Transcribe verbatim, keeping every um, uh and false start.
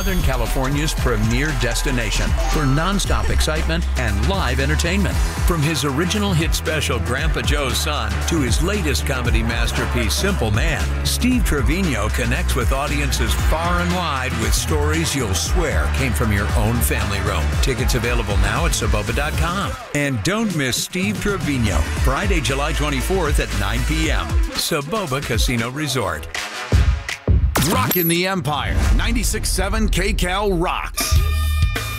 Southern California's premier destination for nonstop excitement and live entertainment. From his original hit special Grandpa Joe's Son to his latest comedy masterpiece Simple Man, Steve Trevino connects with audiences far and wide with stories you'll swear came from your own family room. Tickets available now at Soboba dot com. And don't miss Steve Trevino, Friday, July twenty-fourth at nine p m Soboba Casino Resort. Rockin' the Empire. ninety-six point seven K Cal rocks.